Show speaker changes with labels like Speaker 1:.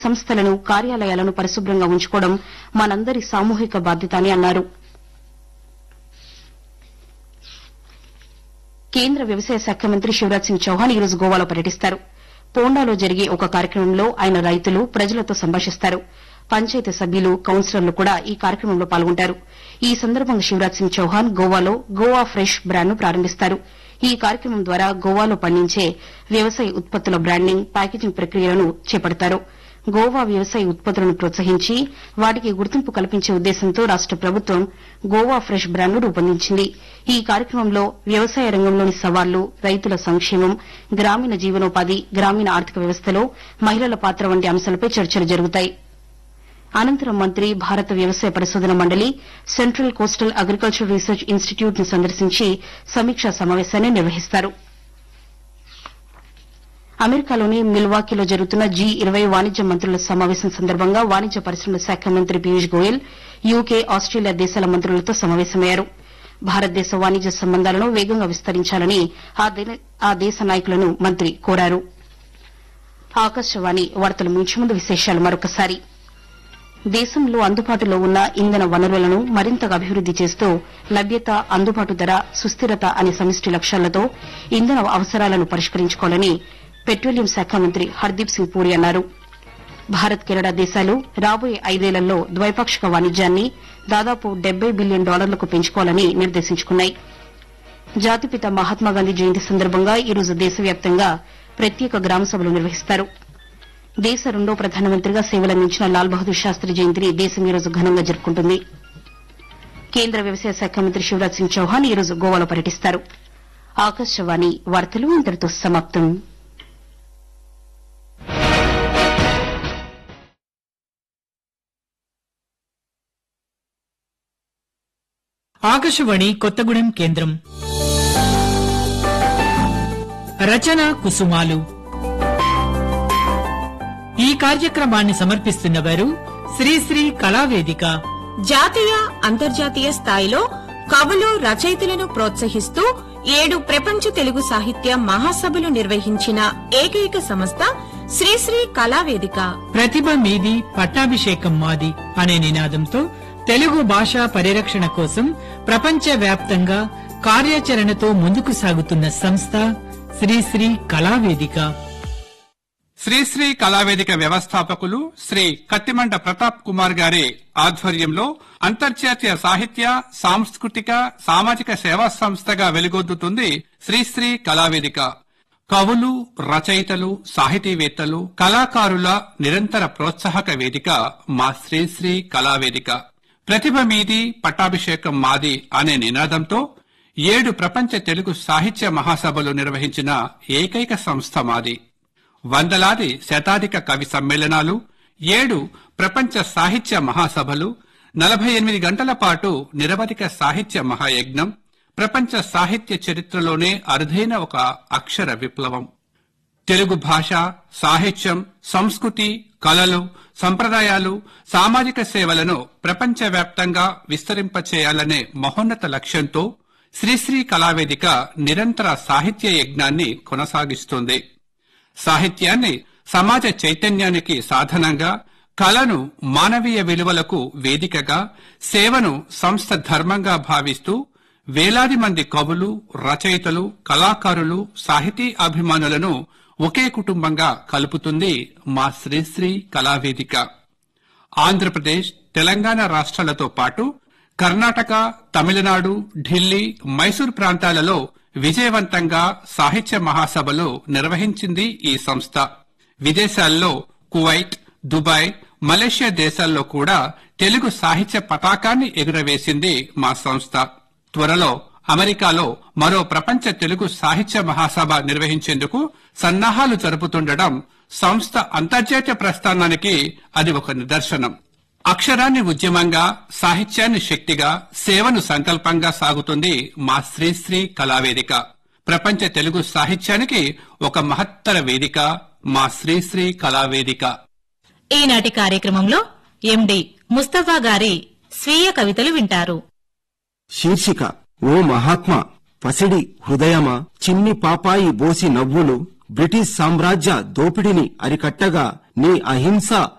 Speaker 1: సంస్థలను కార్యాలయాలను పరిశుభ్రంగా ఉంచుకోవడం మనందరి సామూహిక బాధ్యత అని అన్నారు. కేంద్ర వ్యవసాయ శాఖ మంత్రి శివరాజ్ సింగ్ చౌహాన్ ఈరోజు గోవాలో పర్యటిస్తారు. పోండాలో జరిగే ఒక కార్యక్రమంలో ఆయన రైతులు, ప్రజలతో సంభాషిస్తారు. పంచాయతీ సభ్యులు, కౌన్సిలర్లు కూడా ఈ కార్యక్రమంలో పాల్గొంటారు. ఈ సందర్భంగా శివరాజ్ సింగ్ చౌహాన్ గోవాలో గోవా ఫ్రెష్ బ్రాండ్ను ప్రారంభిస్తారు. ఈ కార్యక్రమం ద్వారా గోవాలో పండించే వ్యవసాయ ఉత్పత్తుల బ్రాండింగ్, ప్యాకేజింగ్ ప్రక్రియలను చేపడతారు. గోవా వ్యవసాయ ఉత్పత్తులను ప్రోత్సహించి వాటికి గుర్తింపు కల్పించే ఉద్దేశంతో రాష్ట ప్రభుత్వం గోవా ఫ్రెష్ బ్రాండ్ను రూపొందించింది. ఈ కార్యక్రమంలో వ్యవసాయ రంగంలోని సవాళ్లు, రైతుల సంక్షేమం, గ్రామీణ జీవనోపాధి, గ్రామీణ ఆర్థిక వ్యవస్థలో మహిళల పాత్ర వంటి అంశాలపై చర్చలు జరుగుతాయి. అనంతరం మంత్రి భారత వ్యవసాయ పరిశోధన మండలి, central coastal agriculture research institute ను సందర్శించి సమీక్షా సమావేశాన్ని నిర్వహిస్తారు. అమెరికాలోని మిల్వాకీలో జరుగుతున్న G20 వాణిజ్య మంత్రుల సమావేశం సందర్భంగా వాణిజ్య పరిశ్రమల శాఖ మంత్రి పీయూష్ గోయల్ యూకే, ఆస్టేలియా దేశాల మంత్రులతో సమావేశమయ్యారు. భారతదేశ వాణిజ్య సంబంధాలను వేగంగా విస్తరించాలని ఆ దేశ నాయకులను మంత్రి కోరారు. ఆకాశవాణి వార్తలు ముగించే ముందు విశేషాలు మరొకసారి. దేశంలో అందుబాటులో ఉన్న ఇంధన వనరులను మరింతగా అభివృద్ది చేస్తూ లభ్యత, అందుబాటు ధర, సుస్థిరత అనే సమిష్టి లక్ష్యాలతో ఇంధన అవసరాలను పరిష్కరించుకోవాలని పెట్రోలియం శాఖ మంత్రి హర్దీప్ సింగ్ పూరి అన్నారు. భారత్, కెనడా దేశాలు రాబోయే 5 ఏళ్లలో ద్వైపాక్షిక వాణిజ్యాన్ని దాదాపు $70 బిలియన్ పెంచుకోవాలని నిర్దేశించుకున్నాయి. జాతిపిత మహాత్మాగాంధీ జయంతి సందర్భంగా ఈరోజు దేశవ్యాప్తంగా ప్రత్యేక గ్రామ సభలు నిర్వహిస్తారు. దేశ 2వ ప్రధానమంత్రిగా సేవలందించిన లాల్ బహదూర్ శాస్త్రి జయంతిని దేశం ఈరోజు ఘనంగా జరుపుకుంటుంది. కేంద్ర వ్యవసాయ శాఖ మంత్రి శివరాజ్ సింగ్ చౌహాన్ ఈరోజు గోవాలో పర్యటిస్తారు. ఆకాశవాణి వార్తలు ఇంతటితో సమాప్తం.
Speaker 2: ఆకాశవాణి కొత్తగూడెం కేంద్రం. రచన కుసుమాలు. ఈ కార్యక్రమాన్ని సమర్పిస్తున్నవారు శ్రీశ్రీ కళావేదిక.
Speaker 3: జాతీయ, అంతర్జాతీయ స్థాయిలో కవులు, రచయితలను ప్రోత్సహిస్తూ 7 ప్రపంచ తెలుగు సాహిత్య మహాసభలు నిర్వహించిన ఏకైక సంస్థ శ్రీశ్రీ కళావేదిక.
Speaker 2: ప్రతిభ మీది, పట్టాభిషేకం మాది అనే నినాదంతో తెలుగు భాషా పరిరక్షణ కోసం ప్రపంచవ్యాప్తంగా కార్యాచరణతో ముందుకు సాగుతున్న సంస్థ శ్రీశ్రీ కళావేదిక.
Speaker 4: శ్రీశ్రీ కళావేదిక వ్యవస్థాపకులు శ్రీ కత్తిమండ ప్రతాప్ కుమార్ గారి ఆధ్వర్యంలో అంతర్జాతీయ సాహిత్య, సాంస్కృతిక, సామాజిక సేవా సంస్థగా వెలుగొందుతుంది శ్రీశ్రీ కళావేదిక. కవులు, రచయితలు, సాహితీవేత్తలు, కళాకారుల నిరంతర ప్రోత్సాహక వేదిక మా శ్రీశ్రీ కళావేదిక. ప్రతిభ మీది, పట్టాభిషేకం మాది అనే నినాదంతో 7 ప్రపంచ తెలుగు సాహిత్య మహాసభలు నిర్వహించిన ఏకైక సంస్థ మాది. వందలాది శతాధిక కవి సమ్మేళనాలు, 7 ప్రపంచ సాహిత్య మహాసభలు, 48 గంటల పాటు నిరవధిక సాహిత్య మహాయజ్ఞం, ప్రపంచ సాహిత్య చరిత్రలోనే అరుదైన ఒక అక్షర విప్లవం. తెలుగు భాష, సాహిత్యం, సంస్కృతి, కళలు, సంప్రదాయాలు, సామాజిక సేవలను ప్రపంచవ్యాప్తంగా విస్తరింపచేయాలనే మహోన్నత లక్ష్యంతో శ్రీశ్రీ కళావేదిక నిరంతర సాహిత్య యజ్ఞాన్ని కొనసాగిస్తుంది. సాహిత్యాన్ని సమాజ చైతన్యానికి సాధనంగా, కళను మానవీయ విలువలకు వేదికగా, సేవను సంస్థ ధర్మంగా భావిస్తూ వేలాది మంది కవులు, రచయితలు, కళాకారులు, సాహితీ అభిమానులను ఒకే కుటుంబంగా కలుపుతుంది మా శ్రీశ్రీ కళావేదిక. ఆంధ్రప్రదేశ్, తెలంగాణ రాష్ట్రాలతో పాటు కర్ణాటక, తమిళనాడు, ఢిల్లీ, మైసూర్ ప్రాంతాలలో విజయవంతంగా సాహిత్య మహాసభలు నిర్వహించింది ఈ సంస్థ. విదేశాల్లో కువైట్, దుబాయ్, మలేషియా దేశాల్లో కూడా తెలుగు సాహిత్య పతాకాన్ని ఎగురవేసింది మా సంస్థ. త్వరలో అమెరికాలో మరో ప్రపంచ తెలుగు సాహిత్య మహాసభ నిర్వహించేందుకు సన్నాహాలు జరుపుతుండడం సంస్థ అంతర్జాతీయ ప్రస్థానానికి అది ఒక నిదర్శనం. అక్షరాన్ని ఉద్యమంగా, సాహిత్యాన్ని శక్తిగా, సేవను సంకల్పంగా సాగుతుంది మా శ్రీశ్రీ కళావేదిక. ప్రపంచ తెలుగు సాహిత్యానికి ఒక మహత్తర వేదిక మా శ్రీశ్రీ కళావేదిక.
Speaker 5: ఈనాటి కార్యక్రమంలో ఎండి ముస్తఫా గారి స్వీయ కవితలు వింటారు.
Speaker 6: శీర్షిక: ఓ మహాత్మా, పసిడి హృదయమా, చిన్ని పాపాయి బోసి నవ్వులు బ్రిటిష్ సామ్రాజ్య దోపిడిని అరికట్టగా నీ అహింస